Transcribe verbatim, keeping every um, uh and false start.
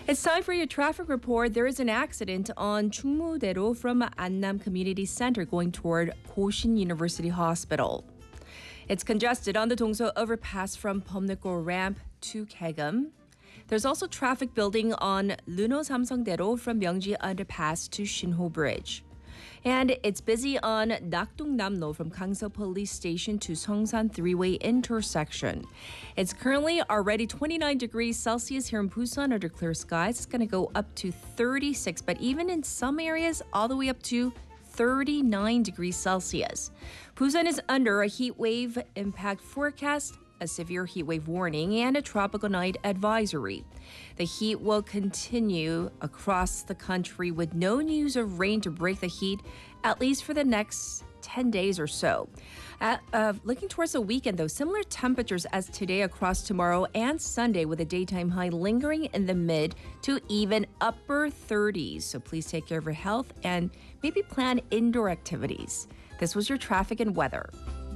It's time for your traffic report. There is an accident on Chungmu-daeru from Annam Community Center going toward Kosin University Hospital. It's congested on the Dongso overpass from Pyeongnekgo ramp to Kaegum. There's also traffic building on Luno Samsung-daeru from Myeongji underpass to Shinho Bridge. And it's busy on Nakdong-namno from Gangseok Police Station to Seongsan three-way intersection. It's currently already twenty-nine degrees Celsius here in Busan under clear skies. It's going to go up to thirty-six, but even in some areas, all the way up to thirty-nine degrees Celsius. Busan is under a heat wave impact forecast, a severe heat wave warning, and a tropical night advisory. The heat will continue across the country with no news of rain to break the heat, at least for the next ten days or so. At, uh, looking towards the weekend, though, similar temperatures as today across tomorrow and Sunday, with a daytime high lingering in the mid to even upper thirties. So please take care of your health and maybe plan indoor activities. This was your traffic and weather.